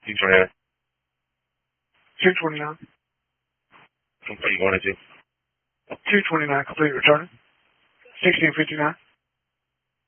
229. 229. Complete 1 and 2. 229, complete returning. 1659.